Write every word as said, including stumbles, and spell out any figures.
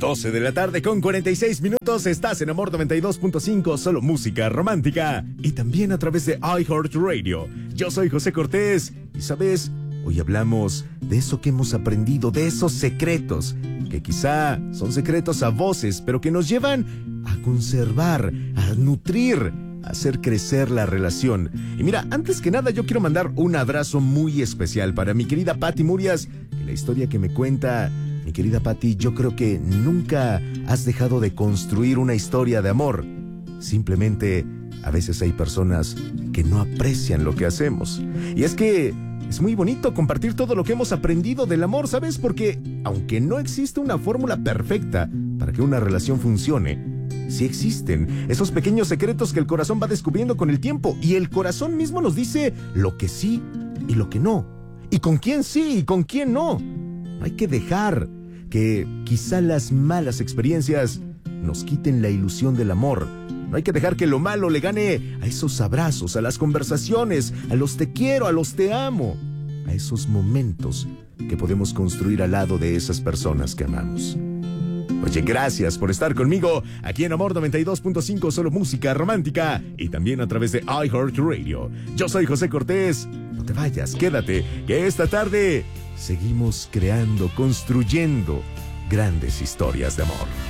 doce de la tarde con cuarenta y seis minutos, estás en Amor noventa y dos punto cinco, solo música romántica, y también a través de iHeartRadio. Yo soy José Cortés, y sabes, hoy hablamos de eso que hemos aprendido, de esos secretos, que quizá son secretos a voces, pero que nos llevan a conservar, a nutrir, a hacer crecer la relación. Y mira, antes que nada yo quiero mandar un abrazo muy especial para mi querida Pati Murias, que la historia que me cuenta... Mi querida Pati, yo creo que nunca has dejado de construir una historia de amor. Simplemente, a veces hay personas que no aprecian lo que hacemos. Y es que es muy bonito compartir todo lo que hemos aprendido del amor, ¿sabes? Porque, aunque no existe una fórmula perfecta para que una relación funcione, sí existen esos pequeños secretos que el corazón va descubriendo con el tiempo. Y el corazón mismo nos dice lo que sí y lo que no. Y con quién sí y con quién no. No hay que dejar que quizá las malas experiencias nos quiten la ilusión del amor. No hay que dejar que lo malo le gane a esos abrazos, a las conversaciones, a los te quiero, a los te amo, a esos momentos que podemos construir al lado de esas personas que amamos. Oye, gracias por estar conmigo aquí en Amor noventa y dos punto cinco, solo música romántica, y también a través de iHeartRadio. Yo soy José Cortés. No te vayas, quédate, que esta tarde seguimos creando, construyendo grandes historias de amor.